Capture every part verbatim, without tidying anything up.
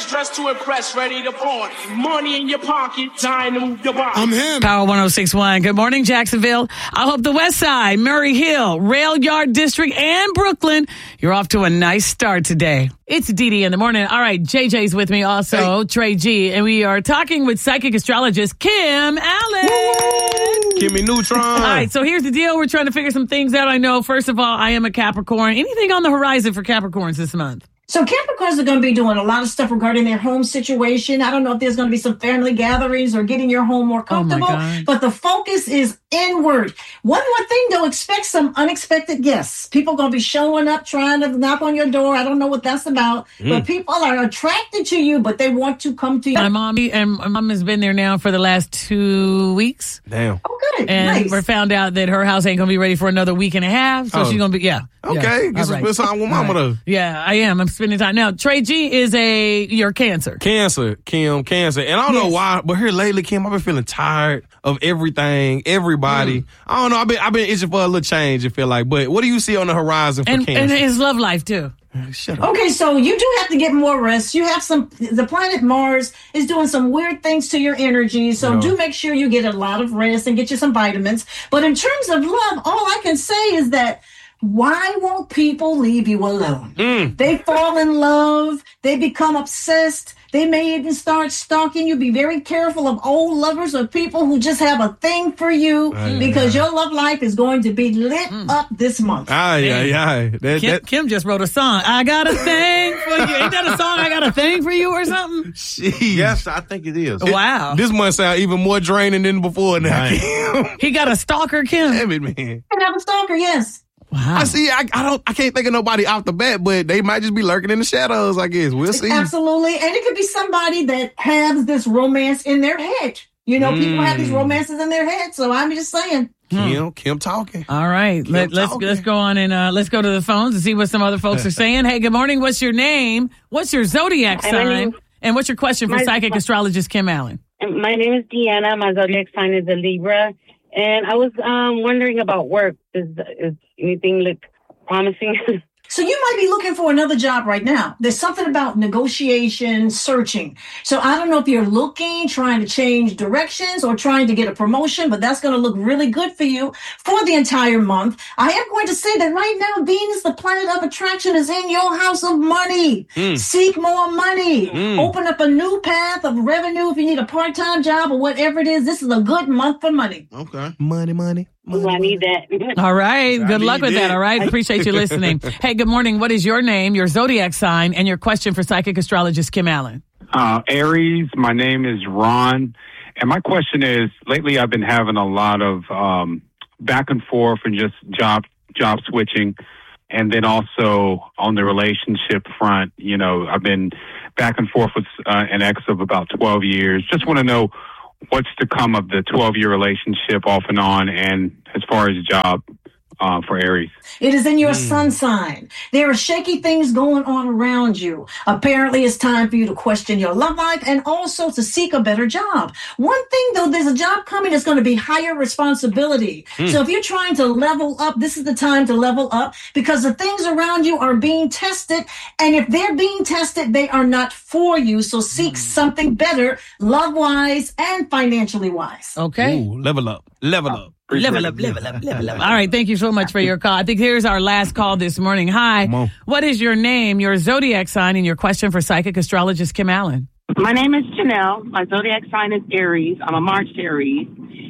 Fresh, dressed to impress, ready to party. Money in your pocket, time to move your body. I'm him. Power one oh six point one. Good morning, Jacksonville. I hope the West Side, Murray Hill, Rail Yard District, and Brooklyn, you're off to a nice start today. It's Dee Dee in the morning. All right, J J's with me also, hey. Trey G, and we are talking with psychic astrologist Kim Allen. Woo! Kimmy Neutron. All right, so here's the deal. We're trying to figure some things out. I know, first of all, I am a Capricorn. Anything on the horizon for Capricorns this month? So Capricorns are going to be doing a lot of stuff regarding their home situation. I don't know if there's going to be some family gatherings or getting your home more comfortable, oh but the focus is inward. One more thing, though, expect some unexpected guests. People are going to be showing up, trying to knock on your door. I don't know what that's about, mm. but people are attracted to you, but they want to come to you. My mom and my mom has been there now for the last two weeks. Damn. Oh, good. And nice. we found out that her house ain't going to be ready for another week and a half, so Oh. she's going to be, yeah. Okay, yeah. get some right. time with mama, right. though. Yeah, I am. I'm spending time. Now, Trey G is a, your Cancer. Cancer, Kim, Cancer. And I don't Yes. know why, but here lately, Kim, I've been feeling tired of everything, everybody. Mm. I don't know, I've been, I've been itching for a little change, I feel like. But what do you see on the horizon for And, Cancer? and his love life, too. Shut up. Okay, so you do have to get more rest. You have some, the planet Mars is doing some weird things to your energy. So Yeah. do make sure you get a lot of rest and get you some vitamins. But in terms of love, all I can say is that why won't people leave you alone? Mm. They fall in love. They become obsessed. They may even start stalking you. Be very careful of old lovers or people who just have a thing for you Aye, because aye. your love life is going to be lit Mm. up this month. Aye, aye, aye. That, Kim, that, Kim just wrote a song. I got a thing for you. Ain't that a song, I got a thing for you or something? Jeez. Yes, I think it is. Wow. This month sound even more draining than before now, Right. Kim. He got a stalker, Kim. Damn it, man. And have a stalker, yes. Wow. I see. I, I don't. I can't think of nobody off the bat, but they might just be lurking in the shadows. I guess we'll see. Absolutely. And it could be somebody that has this romance in their head. You know, people have these Mm. romances in their head. So I'm just saying. Kim, Kim talking. All right. Let, let's talking. let's go on and uh, let's go to the phones and see what some other folks are saying. Hey, good morning. What's your name? What's your zodiac Hi, my sign? name- And what's your question for My- psychic astrologist Kim Allen? My name is Deanna. My zodiac sign is a Libra. And I was um, wondering about work. Is, is anything look promising? So you might be looking for another job right now. There's something about negotiation, searching. So I don't know if you're looking, trying to change directions or trying to get a promotion, but that's going to look really good for you for the entire month. I am going to say that right now, Venus, the planet of attraction, is in your house of money. Mm. Seek more money. Mm. Open up a new path of revenue if you need a part-time job or whatever it is. This is a good month for money. Okay. Money, money. Ooh, I need that. All right. I Good luck need with that. it. All right. Appreciate you listening. Hey, good morning. What is your name, your zodiac sign, and your question for psychic astrologist Kim Allen? Uh, Aries, my name is Ron. And my question is, lately I've been having a lot of um, back and forth and just job job switching. And then also on the relationship front, you know, I've been back and forth with uh, an ex of about twelve years. Just want to know what's to come of the twelve-year relationship off and on, and as far as job uh, for Aries. It is in your sun sign. There are shaky things going on around you. Apparently, it's time for you to question your love life and also to seek a better job. One thing, though, there's a job coming that's going to be higher responsibility. So if you're trying to level up, this is the time to level up because the things around you are being tested. And if they're being tested, they are not for you. So seek something better, love-wise and financially wise. Okay. Ooh, level up. Level up. Level up, level up, level up. All right. Thank you so much for your call. I think here's our last call this morning. Hi. Come on. What is your name, your zodiac sign, and your question for psychic astrologist Kim Allen? My name is Janelle. My zodiac sign is Aries. I'm a March Aries.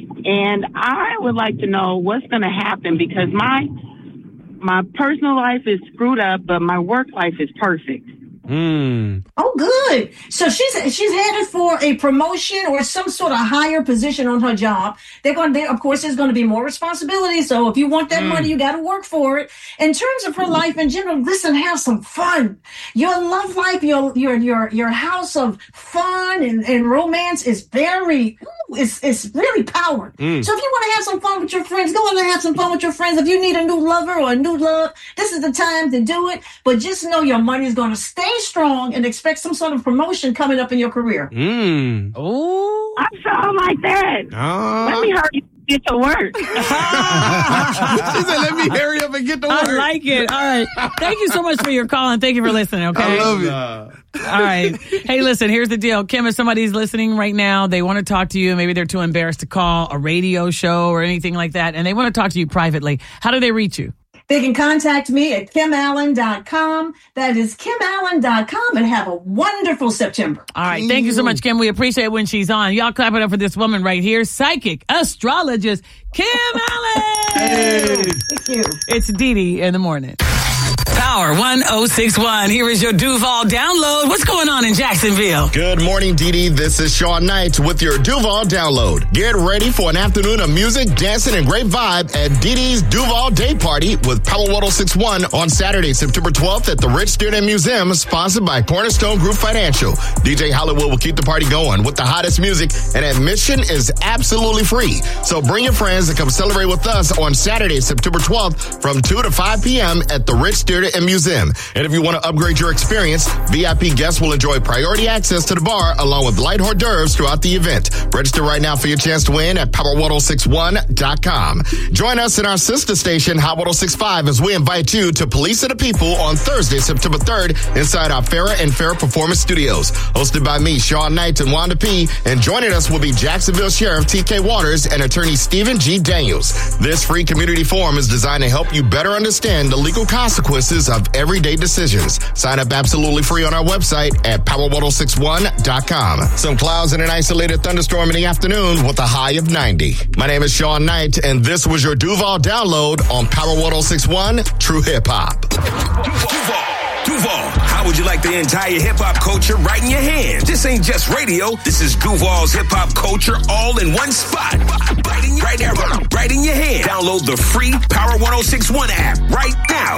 And I would like to know what's going to happen because my my personal life is screwed up, but my work life is perfect. Mm. Oh, good. So she's she's headed for a promotion or some sort of higher position on her job. They're going. They, of course, there's going to be more responsibility. So if you want that Mm. money, you got to work for it. In terms of her life in general, listen, have some fun. Your love life, your your your your house of fun and, and romance is very. Ooh, it's it's really powered. Mm. So if you want to have some fun with your friends, go on and have some fun with your friends. If you need a new lover or a new love, this is the time to do it. But just know your money is going to stay strong and expect some sort of promotion coming up in your career. Mm. Oh. I sound like that. Uh, Let me hurry up and get to work. she said, let me hurry up and get to work. I like it. All right. Thank you so much for your call and thank you for listening, okay? I love it. All right. Hey, listen, here's the deal. Kim, if somebody's listening right now, they want to talk to you. Maybe they're too embarrassed to call a radio show or anything like that, and they want to talk to you privately. How do they reach you? They can contact me at kim allen dot com. That is kim allen dot com, and have a wonderful September. All right. Thank you so much, Kim. We appreciate when she's on. Y'all clap it up for this woman right here, psychic astrologist Kim Allen. Hey. Thank you. It's Dee Dee in the morning. Power one oh six one. Here is your Duval download. What's going on in Jacksonville? Good morning, Dee Dee. This is Sean Knight with your Duval download. Get ready for an afternoon of music, dancing, and great vibe at Dee Dee's Duval Day Party with Power one oh six one on Saturday, September twelfth at the Rich Student Museum, sponsored by Cornerstone Group Financial. D J Hollywood will keep the party going with the hottest music, and admission is absolutely free. So bring your friends and come celebrate with us on Saturday, September twelfth from two to five p.m. at the Rich Student and Museum. And if you want to upgrade your experience, V I P guests will enjoy priority access to the bar along with light hors d'oeuvres throughout the event. Register right now for your chance to win at power one oh six one dot com. Join us in our sister station, Hot one oh six point five, as we invite you to Police of the People on Thursday, September third, inside our Farrah and Farrah Performance Studios. Hosted by me, Sean Knight and Wanda P. And joining us will be Jacksonville Sheriff T K Waters and Attorney Stephen G. Daniels. This free community forum is designed to help you better understand the legal consequences of everyday decisions. Sign up absolutely free on our website at power one oh six one dot com. Some clouds and an isolated thunderstorm in the afternoon with a high of ninety. My name is Sean Knight, and this was your Duval download on Power one oh six point one True Hip Hop. Duval. Duval, how would you like the entire hip-hop culture right in your hands? This ain't just radio. This is Duval's hip-hop culture all in one spot. Right in, right there, right in your hand. Download the free Power one oh six point one app right now.